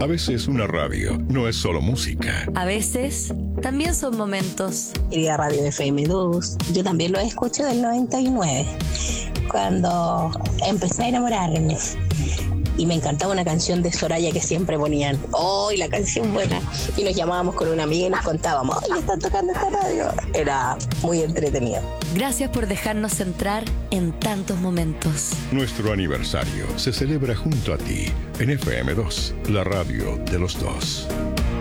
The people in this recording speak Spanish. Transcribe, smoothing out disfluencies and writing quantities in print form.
A veces una radio no es solo música. A veces también son momentos. Querida Radio FM2, yo también lo escucho del 99, cuando empecé a enamorarme. Y me encantaba una canción de Soraya que siempre ponían. ¡Oh, y la canción buena! Y nos llamábamos con una amiga y nos contábamos. ¡Ay, están tocando esta radio! Era muy entretenido. Gracias por dejarnos entrar en tantos momentos. Nuestro aniversario se celebra junto a ti en FM2, la radio de los dos.